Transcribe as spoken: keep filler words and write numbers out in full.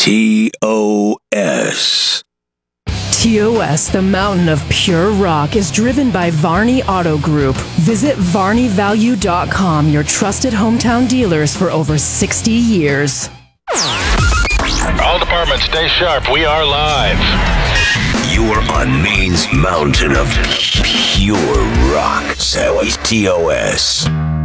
T O S. T O S, the mountain of pure rock, is driven by Varney Auto Group. Visit Varney Value dot com, your trusted hometown dealers for over sixty years. All departments, stay sharp. We are live. You are on Maine's mountain of pure rock. So is T O S.